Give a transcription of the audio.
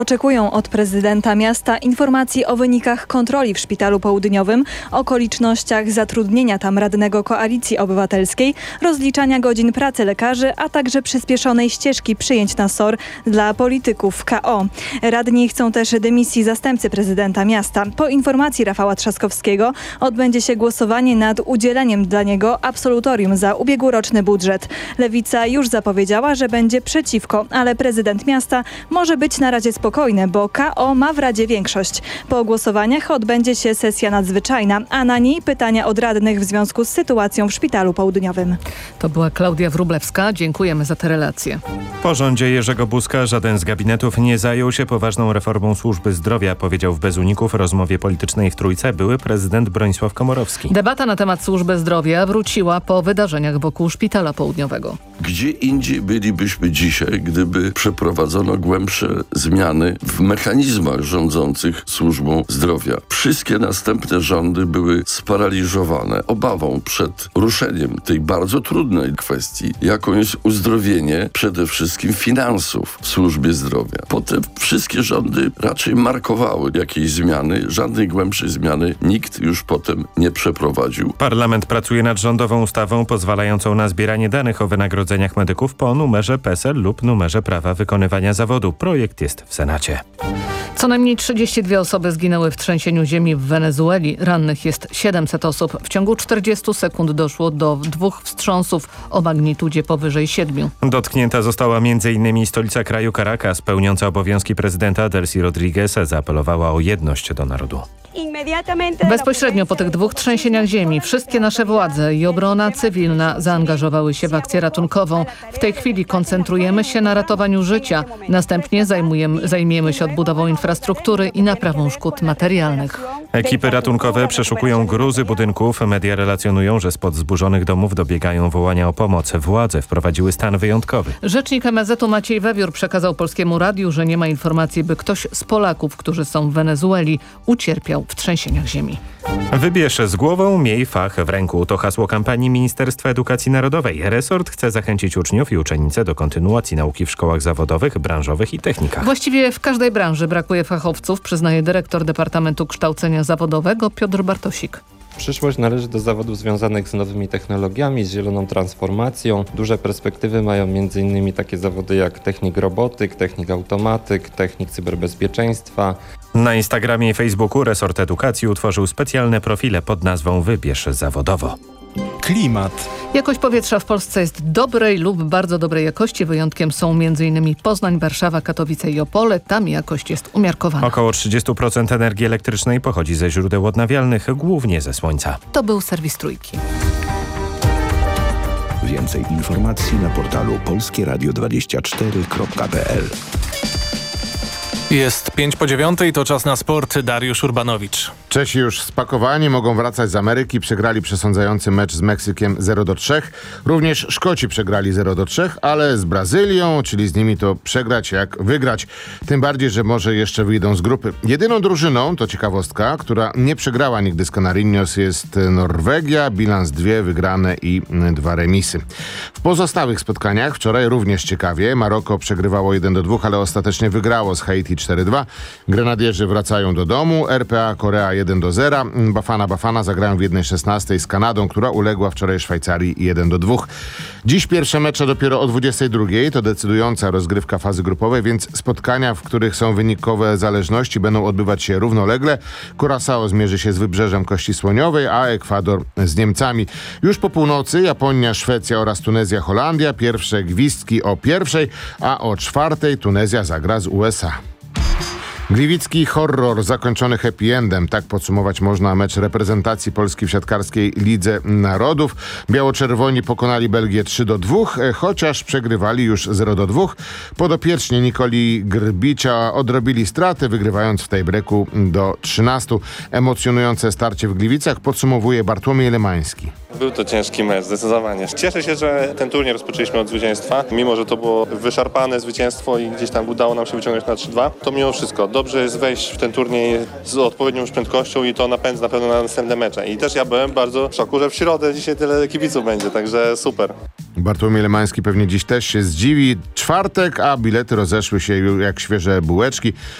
Oczekują od prezydenta miasta informacji o wynikach kontroli w Szpitalu Południowym, okolicznościach zatrudnienia tam radnego Koalicji Obywatelskiej, rozliczania godzin pracy lekarzy, a także przyspieszonej ścieżki przyjęć na SOR dla polityków KO. Radni chcą też dymisji zastępcy prezydenta miasta. Po informacji Rafała Trzaskowskiego odbędzie się głosowanie nad udzieleniem dla niego absolutorium za ubiegłoroczny budżet. Lewica już zapowiedziała, że będzie przeciwko, ale prezydent miasta może być na razie spokojny, bo KO ma w Radzie większość. Po głosowaniach odbędzie się sesja nadzwyczajna, a na niej pytania od radnych w związku z sytuacją w Szpitalu Południowym. To była Klaudia Wróblewska. Dziękujemy za te relacje. Po rządzie Jerzego Buzka żaden z gabinetów nie zajął się poważną reformą służby zdrowia, powiedział w Bez Uników w rozmowie politycznej w Trójce były prezydent Bronisław Komorowski. Debata na temat służby zdrowia wróciła po wydarzeniach wokół Szpitala Południowego. Gdzie indziej bylibyśmy dzisiaj, gdyby przeprowadzono głębsze zmiany w mechanizmach rządzących służbą zdrowia. Wszystkie następne rządy były sparaliżowane obawą przed ruszeniem tej bardzo trudnej kwestii, jaką jest uzdrowienie przede wszystkim finansów w służbie zdrowia. Potem wszystkie rządy raczej markowały jakieś zmiany, żadnej głębszej zmiany nikt już potem nie przeprowadził. Parlament pracuje nad rządową ustawą pozwalającą na zbieranie danych o wynagrodzeniach medyków po numerze PESEL lub numerze prawa wykonywania zawodu. Projekt jest w Senacie. Co najmniej 32 osoby zginęły w trzęsieniu ziemi w Wenezueli. Rannych jest 700 osób. W ciągu 40 sekund doszło do 2 wstrząsów o magnitudzie powyżej 7. Dotknięta została m.in. stolica kraju Caracas. Pełniąca obowiązki prezydenta Delcy Rodriguez zaapelowała o jedność do narodu. Bezpośrednio po tych 2 trzęsieniach ziemi wszystkie nasze władze i obrona cywilna zaangażowały się w akcję ratunkową. W tej chwili koncentrujemy się na ratowaniu życia. Następnie zajmiemy się odbudową infrastruktury i naprawą szkód materialnych. Ekipy ratunkowe przeszukują gruzy budynków. Media relacjonują, że spod zburzonych domów dobiegają wołania o pomoc. Władze wprowadziły stan wyjątkowy. Rzecznik MSZ-u Maciej Wewiór przekazał Polskiemu Radiu, że nie ma informacji, by ktoś z Polaków, którzy są w Wenezueli, ucierpiał w trzęsieniach ziemi. Wybierz z głową, miej fach w ręku. To hasło kampanii Ministerstwa Edukacji Narodowej. Resort chce zachęcić uczniów i uczennice do kontynuacji nauki w szkołach zawodowych, branżowych i technikach. Właściwie w każdej branży brakuje fachowców, przyznaje dyrektor Departamentu Kształcenia Zawodowego Piotr Bartosik. Przyszłość należy do zawodów związanych z nowymi technologiami, z zieloną transformacją. Duże perspektywy mają m.in. takie zawody jak technik robotyk, technik automatyk, technik cyberbezpieczeństwa. Na Instagramie i Facebooku resort edukacji utworzył specjalne profile pod nazwą Wybierz zawodowo. Klimat. Jakość powietrza w Polsce jest dobrej lub bardzo dobrej jakości. Wyjątkiem są m.in. Poznań, Warszawa, Katowice i Opole. Tam jakość jest umiarkowana. Około 30% energii elektrycznej pochodzi ze źródeł odnawialnych, głównie ze słońca. To był serwis Trójki. Więcej informacji na portalu polskieradio24.pl. Jest 8:05, to czas na sport. Dariusz Urbanowicz. Czesi już spakowani, mogą wracać z Ameryki. Przegrali przesądzający mecz z Meksykiem 0-3. Również Szkoci przegrali 0-3, ale z Brazylią, czyli z nimi to przegrać jak wygrać. Tym bardziej, że może jeszcze wyjdą z grupy. Jedyną drużyną, to ciekawostka, która nie przegrała nigdy z Canarinhos jest Norwegia. Bilans 2 wygrane i 2 remisy. W pozostałych spotkaniach wczoraj również ciekawie. Maroko przegrywało 1-2, ale ostatecznie wygrało z Haiti 4-2. Grenadierzy wracają do domu. RPA Korea 1-0. Bafana zagrają w 1:16 z Kanadą, która uległa wczoraj Szwajcarii 1-2. Dziś pierwsze mecze dopiero o 22:00. To decydująca rozgrywka fazy grupowej, więc spotkania, w których są wynikowe zależności, będą odbywać się równolegle. Curaçao zmierzy się z Wybrzeżem Kości Słoniowej, a Ekwador z Niemcami. Już po północy Japonia, Szwecja oraz Tunezja, Holandia. Pierwsze gwizdki o 1:00, a o 4:00 Tunezja zagra z USA. Gliwicki horror zakończony happy endem. Tak podsumować można mecz reprezentacji Polski w siatkarskiej Lidze Narodów. Biało-czerwoni pokonali Belgię 3-2, chociaż przegrywali już 0-2. Podopieczni Nikoli Grbicia odrobili straty, wygrywając w tiebreaku do 13. Emocjonujące starcie w Gliwicach podsumowuje Bartłomiej Lemański. Był to ciężki mecz, zdecydowanie. Cieszę się, że ten turniej rozpoczęliśmy od zwycięstwa. Mimo że to było wyszarpane zwycięstwo i gdzieś tam udało nam się wyciągnąć na 3-2, to mimo wszystko dobrze jest wejść w ten turniej z odpowiednią już prędkością i to napędza na pewno na następne mecze. I też ja byłem bardzo w szoku, że w środę dzisiaj tyle kibiców będzie, także super. Bartłomiej Lemański pewnie dziś też się zdziwi. Czwartek, a bilety rozeszły się jak świeże bułeczki.